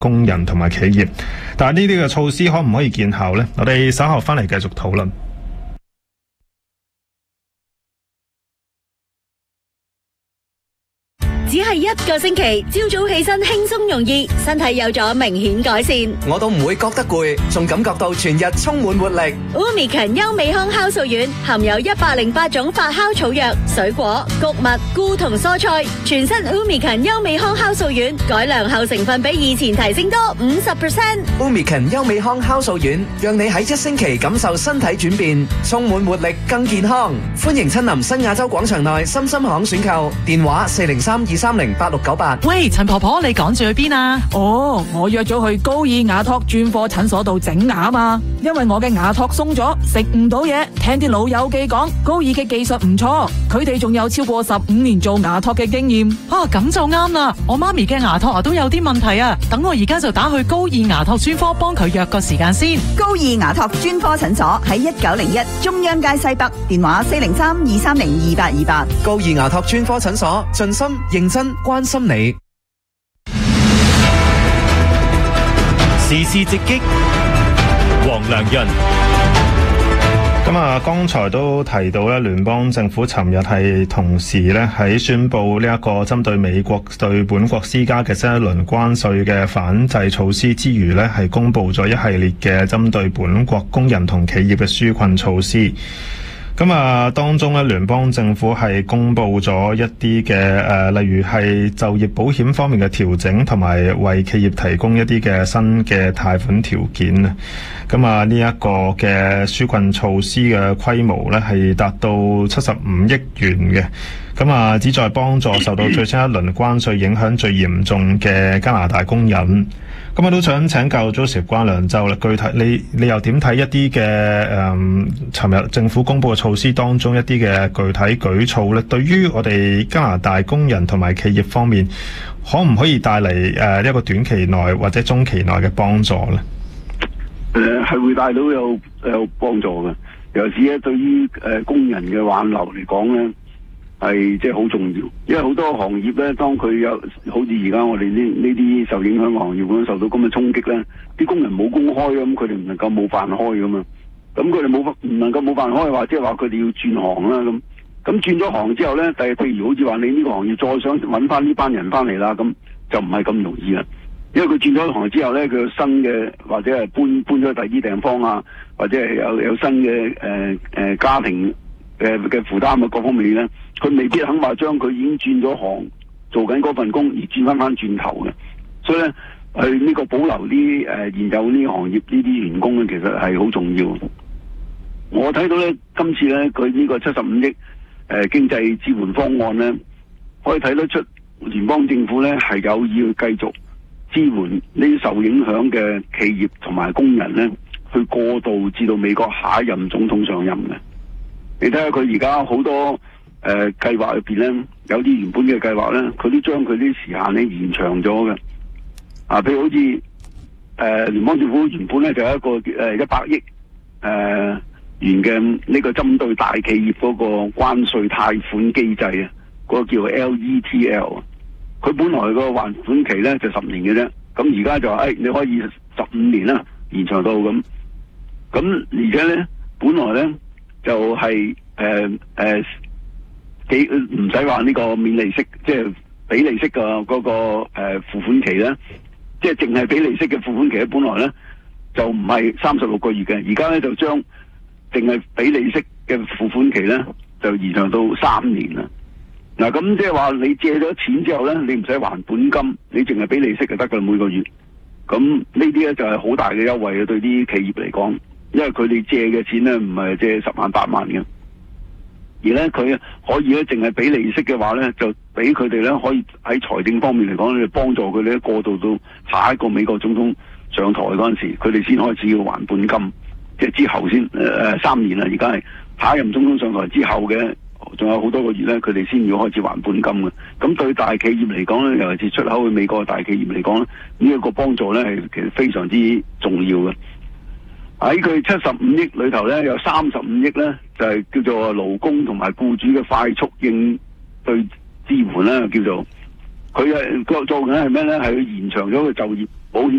工人同埋企業。但係呢啲嘅措施可唔可以見效呢？我哋稍後翻嚟繼續討論。 只係一個星期，朝早起身輕鬆容易，身體有咗明顯改善。 我都唔會覺得攰，仲感覺到全日充滿活力。 Umicon 優美康酵素丸含有108種發酵草藥、水果、穀物、菇同蔬菜，全新 Umicon 優美康酵素丸改良後成分比以前提升多 50%。Umicon 優美康酵素丸，讓你喺1星期感受身體轉變，充滿活力，更健康。歡迎親臨新亞洲廣場內深深行選購，電話403-230-8698。 喂，陳婆婆，你趕住去邊啊？ 哦，我約咗去高爾雅托專科診所度整牙嘛，因為我嘅牙托鬆咗，食唔到嘢。聽啲老友記講，高爾嘅技術唔錯，佢哋仲有超過15年做牙托嘅經驗。 啊，咁就啱啦！我媽咪嘅牙托都有啲問題啊，等我而家就打去高爾牙托專科幫佢約個時間先。 高爾牙托專科診所喺1901中央街西北，電話403-230-2828。 高爾牙托專科診所，盡心認真關心你。 時事直擊，黃良潤。 咁啊，剛才都提到咧，聯邦政府尋日係同時咧喺宣布呢一個針對美國對本國施加嘅新一輪關稅嘅反制措施之餘咧，係公布咗一系列嘅針對本國工人同企業嘅紓困措施。咁啊，當中咧，聯邦政府係公布咗一啲嘅例如係就業保險方面嘅調整，同埋為企業提供一啲嘅新嘅貸款條件啊。咁啊，呢一個嘅紓困措施嘅規模咧係達到75億元嘅。咁啊，旨在幫助受到最新一輪關稅影響最嚴重嘅加拿大工人。咁我都想請教 Joseph 關良洲啦，具體你又點睇一啲嘅尋日政府公布嘅措施當中一啲嘅具體舉措咧？對於我哋加拿大工人同埋企業方面，可唔可以帶嚟一個短期內或者中期內嘅幫助咧？ 係會帶到有幫助嘅，尤其是咧對於工人嘅挽留嚟講咧，係即係好重要，因為好多行業咧，當佢有好似而家我哋呢啲受影響嘅行業咁受到咁嘅衝擊咧，啲工人冇工開咁，佢哋唔能夠冇飯開噶嘛，咁佢哋唔能夠冇飯開，或者話佢哋要轉行啦咁轉咗行之後咧，譬如好似話你呢個行業再想搵翻呢班人翻嚟啦，咁就唔係咁容易啦。因為佢轉咗行之後咧，佢有新嘅或者係搬咗第二啲地方啊，或者係有新嘅家庭嘅負擔啊，各方面咧，佢未必肯話將佢已經轉咗行做緊嗰份工而轉翻轉頭嘅，所以咧去呢個保留啲現有呢行業呢啲員工咧，其實係好重要。我睇到咧今次咧佢呢個75億經濟支援方案咧，可以睇得出聯邦政府咧係有意去繼續支援呢啲受影響嘅企業同埋工人咧，去過渡至到美國下一任總統上任嘅。你睇下佢而家好多計劃入邊咧，有啲原本嘅計劃咧，佢都將佢啲時間咧延長咗嘅。啊，譬如好似聯邦政府原本咧就有一個100億元嘅呢個針對大企業嗰個關稅貸款機制啊，嗰個叫 LETL。佢本來個還款期咧就10年嘅啫，咁而家就話你可以15年啦，延長到咁。咁而且咧，本來咧就係唔使話呢個免利息，即係俾利息嘅嗰個付款期咧，即係淨係俾利息嘅付款期咧，本來咧就唔係36個月嘅，而家咧就將淨係俾利息嘅付款期咧就延長到3年啦。嗱，咁即係話你借咗錢之後咧，你唔使還本金，你淨係俾利息就得噶啦，每個月。咁呢啲咧就係好大嘅優惠嘅，對啲企業嚟講，因為佢哋借嘅錢咧唔係借10萬8萬嘅，而咧佢可以咧淨係俾利息嘅話咧，就俾佢哋咧可以喺財政方面嚟講咧，幫助佢哋過渡到下一個美國總統上台嗰陣時，佢哋先開始要還本金，即係之後先3年啦，而家係下一任總統上台之後嘅。仲有好多個月咧，佢哋先要開始還本金嘅。咁對大企業嚟講咧，尤其是出口去美國嘅大企業嚟講咧，呢一個幫助咧係其實非常之重要嘅。喺佢75億裏頭咧，有35億咧就係叫做勞工同埋僱主嘅快速應對支援啦，叫做佢做緊係咩咧？係延長咗個就業保險